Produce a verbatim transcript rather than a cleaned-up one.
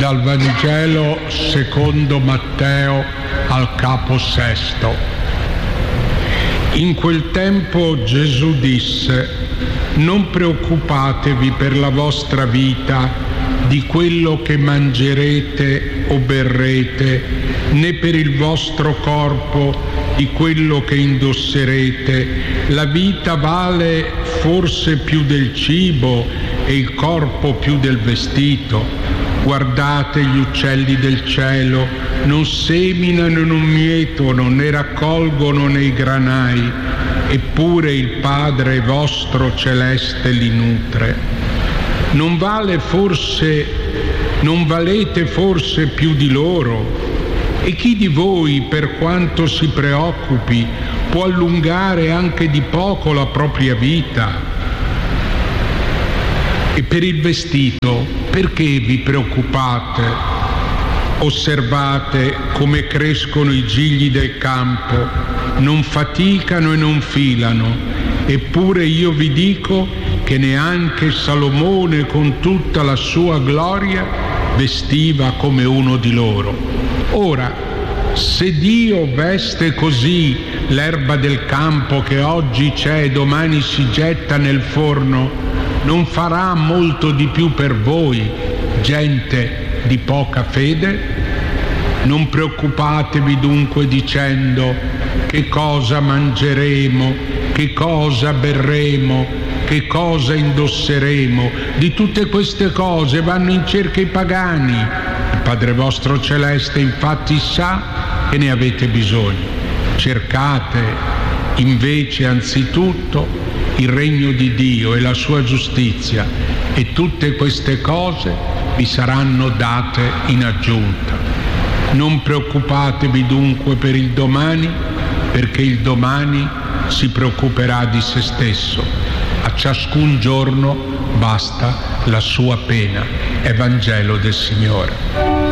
Dal Vangelo secondo Matteo al capo sesto. In quel tempo Gesù disse: non preoccupatevi per la vostra vita, di quello che mangerete o berrete, né per il vostro corpo, di quello che indosserete. La vita vale forse più del cibo e il corpo più del vestito. Guardate gli uccelli del cielo, non seminano e non mietono, né raccolgono nei granai, eppure il Padre vostro celeste li nutre. Non vale forse, non valete forse più di loro? E chi di voi, per quanto si preoccupi, può allungare anche di poco la propria vita? E per il vestito, perché vi preoccupate? Osservate come crescono i gigli del campo, non faticano e non filano, eppure io vi dico che neanche Salomone con tutta la sua gloria vestiva come uno di loro. Ora, se Dio veste così l'erba del campo che oggi c'è e domani si getta nel forno, non farà molto di più per voi, gente di poca fede? Non preoccupatevi dunque dicendo: che cosa mangeremo, che cosa berremo, che cosa indosseremo. Di tutte queste cose vanno in cerca i pagani. Il Padre vostro celeste infatti sa che ne avete bisogno. Cercate invece anzitutto il regno di Dio e la sua giustizia, e tutte queste cose vi saranno date in aggiunta. Non preoccupatevi dunque per il domani, perché il domani si preoccuperà di se stesso. A ciascun giorno basta la sua pena. Evangelo del Signore.